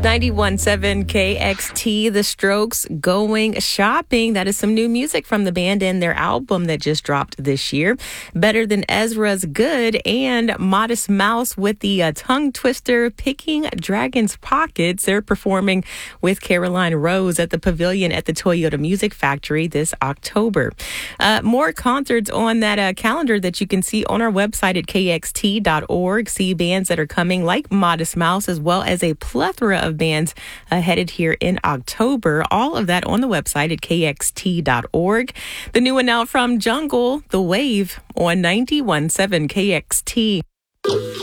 91.7 KXT, The Strokes, Going Shopping. That is some new music from the band and their album that just dropped this year. Better Than Ezra's Good and Modest Mouse with the tongue twister, Picking Dragon's Pockets. They're performing with Caroline Rose at the Pavilion at the Toyota Music Factory this October. More concerts on that calendar that you can see on our website at kxt.org. See bands that are coming like Modest Mouse, as well as a plethora of bands headed here in October. All of that on the website at kxt.org. The new one out from Jungle, The Wave, on 91.7 KXT.